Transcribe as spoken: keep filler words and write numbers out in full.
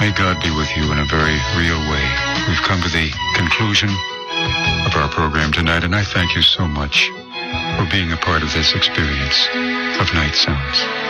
May God be with you in a very real way. We've come to the conclusion of our program tonight, and I thank you so much for being a part of this experience of Night Sounds.